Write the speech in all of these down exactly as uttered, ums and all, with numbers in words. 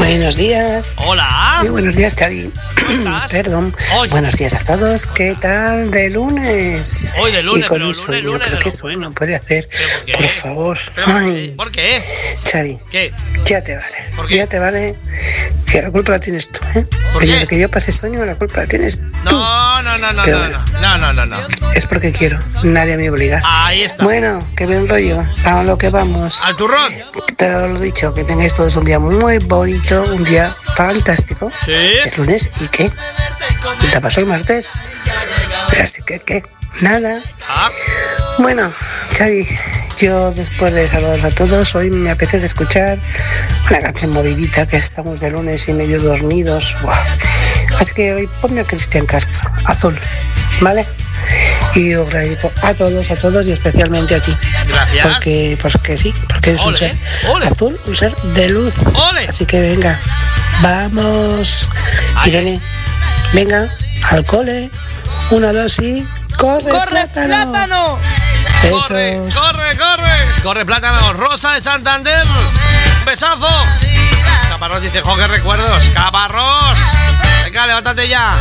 Buenos días. Hola. Muy buenos días, Xavi. Perdón. Hoy. Buenos días a todos. ¿Qué tal de lunes? Hoy de lunes, y con pero un lunes, sueño. lunes. ¿Pero qué no, sueño bueno. puede hacer? ¿Pero por qué? Por favor. ¿Pero por Ay. qué? ¿Por qué? Xavi, ¿Qué? ya te vale. ¿Por qué? Ya te vale que la culpa la tienes tú, ¿eh? ¿Por Oye, qué? de que yo pase sueño, la culpa la tienes tú. No, no, no, no, Pero no, bueno. no, no, no, no. Es porque quiero. Nadie me obliga. Ahí está. Bueno, que bien rollo. A lo que vamos. Al turrón. Te lo he dicho, que tengáis todos un día muy bonito, un día fantástico. Sí. Es lunes y ¿qué? ¿Te pasó el martes? Así que, ¿qué? Nada. Ah, Bueno, Xavi, yo después de saludaros a todos, hoy me apetece escuchar una canción movidita, que estamos de lunes y medio dormidos. Buah. Así que hoy ponme a Cristian Castro, Azul, ¿vale? Y os agradezco a todos, a todos y especialmente a ti. gracias. Porque, porque sí, porque eres un Ole, ser ole. azul, un ser de luz. Ole. Así que venga, vamos. Ahí. Irene, venga, al cole. Una, dos y... ¡Corre, ¡Corre, plátano! plátano! Corre, Besos. corre, corre. Corre, plátano. Rosa de Santander. Besazo. Caparrós dice, jo, qué recuerdos. Caparrós. Venga, levántate ya.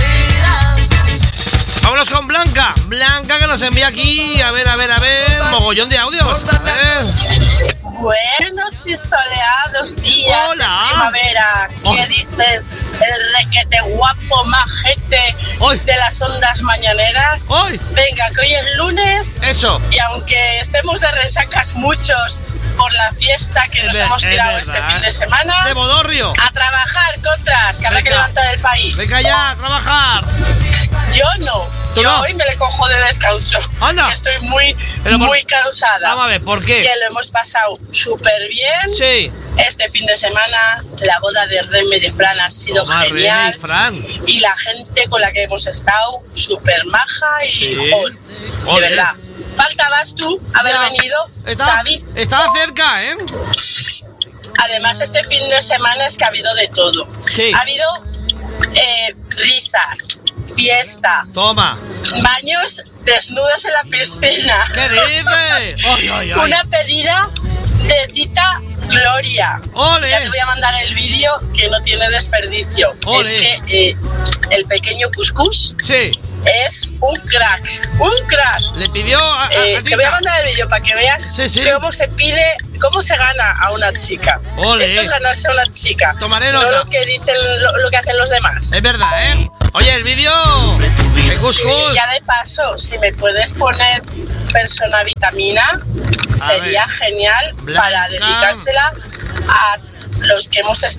Vámonos con Blanca. Blanca que nos envía aquí. A ver, a ver, a ver. Mogollón de audios. A ver. Buenos y soleados días Hola. de primavera. ¿Qué Oh. dices? El requete guapo majete Hoy. de las ondas mañaneras. Hoy. Venga, que hoy es lunes Eso. y aunque estemos de resacas muchos por la fiesta que Es nos ver- hemos es tirado verdad. este fin de semana, De Bodorrio. a trabajar, contras, que habrá que Venga. levantar el país. Venga ya, a trabajar. Yo no. ¿Tú Yo no? hoy me le cojo de descanso. Anda. Que estoy muy, Pero por- muy cansada. Vamos a ver, ¿por qué? Que lo hemos pasado súper bien. Sí. Este fin de semana la boda de Reme de Fran ha sido Toma, genial. Remy, Fran. Y la gente con la que hemos estado, súper maja y Sí. joder, de Joder. verdad. Faltabas tú haber Ya. venido, Estaba, Xavi. estaba cerca, ¿eh? Además, este fin de semana es que ha habido de todo. Sí. Ha habido eh, risas, fiesta, Toma. baños desnudos en la piscina. ¿Qué dices? Ay, ay, ay. Una pedida de Tita Gloria. Ole. Ya te voy a mandar el vídeo que no tiene desperdicio. Ole. Es que eh, el pequeño Cuscús Sí. es un crack, un crack. Le pidió a, a- Eh, a te voy a Tita. mandar el vídeo para que veas Sí, sí. cómo se pide, cómo se gana a una chica. Ole. Esto es ganarse a una chica. Tomaré no nota. lo que dicen, lo, lo que hacen los demás. Es verdad, ¿eh? Oye, el vídeo de Cuscús. Y ya de paso, si me puedes poner persona vitamina, sería ver. genial Blanca. para dedicársela a los que hemos estado